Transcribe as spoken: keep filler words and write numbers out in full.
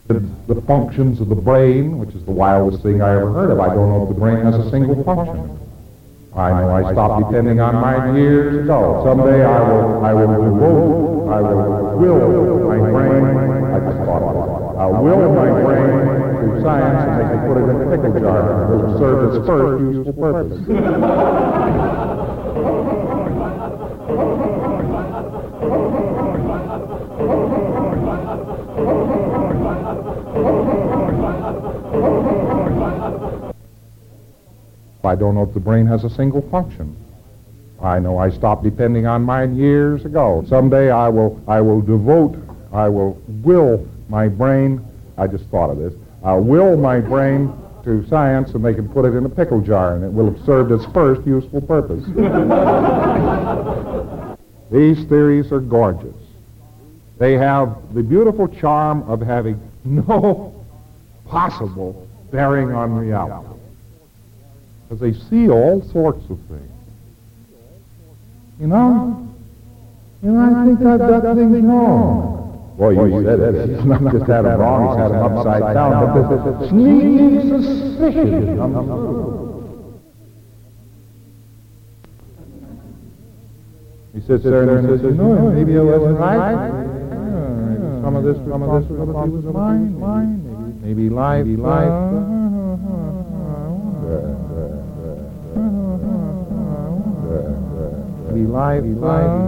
The, the functions of the brain, which is the wildest thing I ever heard of. I don't know if the brain has a single function. I know I stopped depending on mine years ago. Someday I will, I will devote, I will will my brain, I just thought of it. I'll will my brain to science and they can put it in a pickle jar. It will serve its first useful purpose. I don't know if the brain has a single function. I know I stopped depending on mine years ago. Someday I will, I will devote, I will will my brain, I just thought of this, I'll will my brain to science and they can put it in a pickle jar and it will have served its first useful purpose. These theories are gorgeous. They have the beautiful charm of having no possible bearing on reality. Because they see all sorts of things. You know? You know, I think I've got things wrong. Boy, you, Boy, you said it. He's not just had them wrong, he's had them upside down. But this sneaking suspicion comes through. He sits there and says, you know, maybe I wasn't right. Maybe some of this, some of this was mine, mine. Maybe, maybe life, maybe life. Be live, be live.